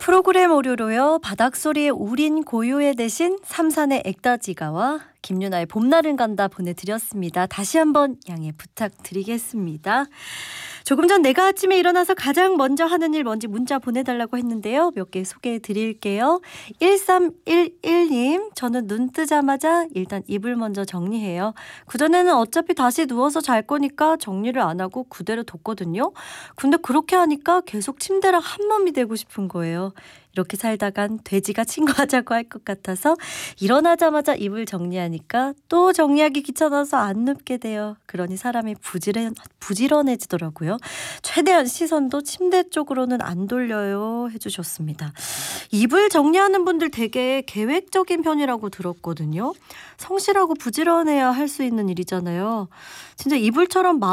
프로그램 오류로요. 바닥소리의 우린 고요해 대신 삼산의 액다지가와 김유나의 봄날은 간다 보내드렸습니다. 다시 한번 양해 부탁드리겠습니다. 조금 전 내가 아침에 일어나서 가장 먼저 하는 일 뭔지 문자 보내달라고 했는데요. 몇 개 소개해 드릴게요. 1311님, 저는 눈 뜨자마자 일단 이불 먼저 정리해요. 그전에는 어차피 다시 누워서 잘 거니까 정리를 안 하고 그대로 뒀거든요. 근데 그렇게 하니까 계속 침대랑 한 몸이 되고 싶은 거예요. 이렇게 살다간 돼지가 친구하자고 할 것 같아서 일어나자마자 이불 정리하니까 또 정리하기 귀찮아서 안 눕게 돼요. 그러니 사람이 부지런해지더라고요. 최대한 시선도 침대 쪽으로는 안 돌려요 해주셨습니다. 이불 정리하는 분들 되게 계획적인 편이라고 들었거든요. 성실하고 부지런해야 할 수 있는 일이잖아요. 진짜 이불처럼